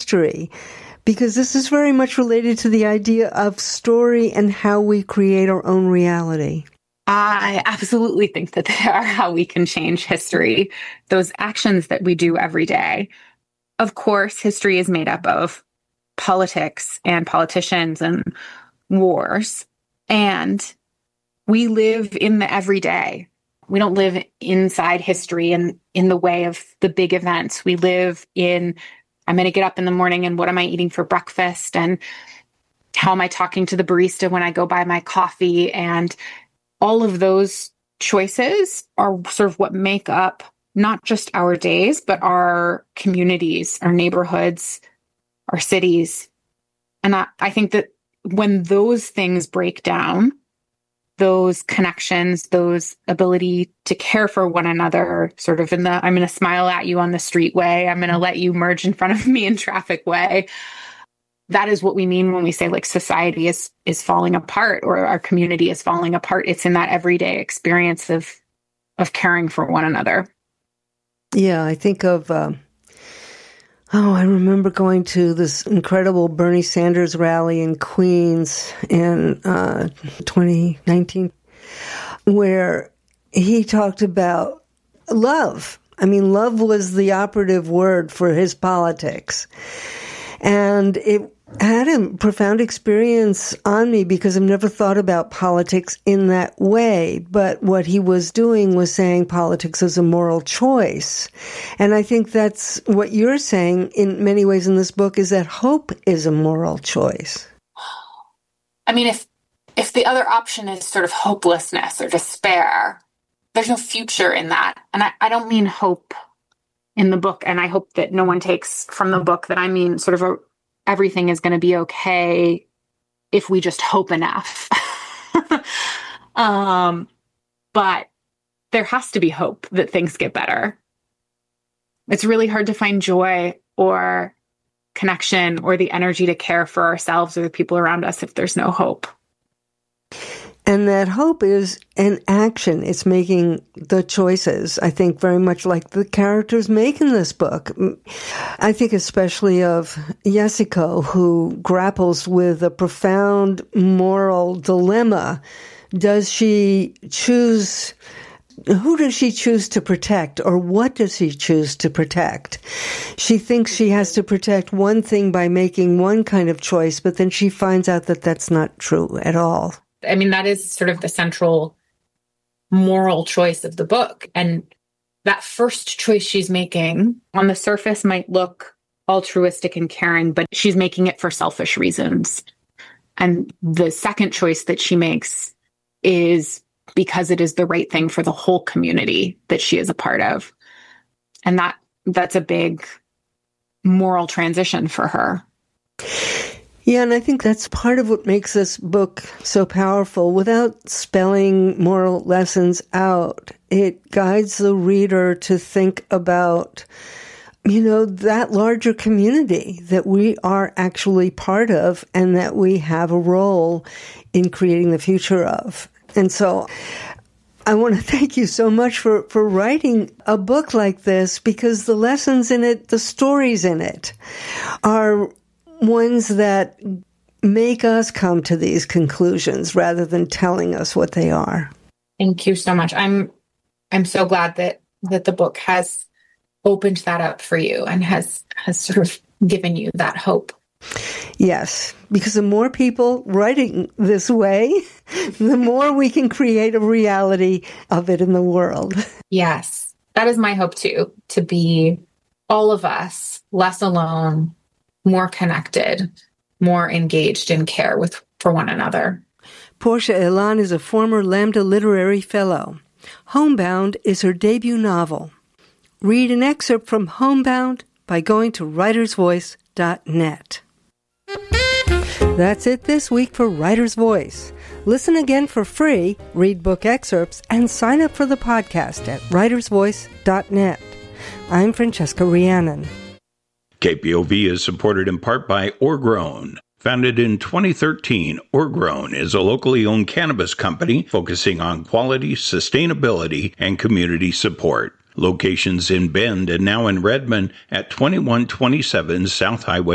history, because this is very much related to the idea of story and how we create our own reality. I absolutely think that they are how we can change history, those actions that we do every day. Of course, history is made up of politics and politicians and wars, and we live in the everyday. We don't live inside history and in the way of the big events. We live in, I'm going to get up in the morning and what am I eating for breakfast? And how am I talking to the barista when I go buy my coffee? And all of those choices are sort of what make up not just our days, but our communities, our neighborhoods, our cities. And I think that when those things break down, those connections, those ability to care for one another, sort of in the, I'm going to smile at you on the street way, I'm going to let you merge in front of me in traffic way. That is what we mean when we say like society is falling apart or our community is falling apart. It's in that everyday experience of caring for one another. Yeah, I think of, I remember going to this incredible Bernie Sanders rally in Queens in 2019, where he talked about love. I mean, love was the operative word for his politics. And it had a profound experience on me because I've never thought about politics in that way. But what he was doing was saying politics is a moral choice. And I think that's what you're saying in many ways in this book, is that hope is a moral choice. I mean, if the other option is sort of hopelessness or despair, there's no future in that. And I don't mean hope in the book, and I hope that no one takes from the book that I mean sort of everything is going to be okay if we just hope enough. But there has to be hope that things get better. It's really hard to find joy or connection or the energy to care for ourselves or the people around us if there's no hope. And that hope is an action. It's making the choices, I think, very much like the characters make in this book. I think especially of Yasuko, who grapples with a profound moral dilemma. Does she choose... Who does she choose to protect, or what does she choose to protect? She thinks she has to protect one thing by making one kind of choice, but then she finds out that that's not true at all. I mean, that is sort of the central moral choice of the book. And that first choice she's making on the surface might look altruistic and caring, but she's making it for selfish reasons. And the second choice that she makes is because it is the right thing for the whole community that she is a part of. And that's a big moral transition for her. Yeah, and I think that's part of what makes this book so powerful. Without spelling moral lessons out, it guides the reader to think about, that larger community that we are actually part of and that we have a role in creating the future of. And so I want to thank you so much for writing a book like this, because the lessons in it, the stories in it, are ones that make us come to these conclusions rather than telling us what they are. Thank you so much. I'm so glad that the book has opened that up for you and has sort of given you that hope. Yes, because the more people writing this way, the more we can create a reality of it in the world. Yes, that is my hope too, to be all of us less alone, more connected, more engaged in care for one another. Portia Elan is a former Lambda Literary Fellow. Homebound is her debut novel. Read an excerpt from Homebound by going to writersvoice.net. That's it this week for Writer's Voice. Listen again for free, read book excerpts, and sign up for the podcast at writersvoice.net. I'm Francesca Rhiannon. KPOV is supported in part by Orgrown. Founded in 2013, Orgrown is a locally owned cannabis company focusing on quality, sustainability, and community support. Locations in Bend and now in Redmond at 2127 South Highway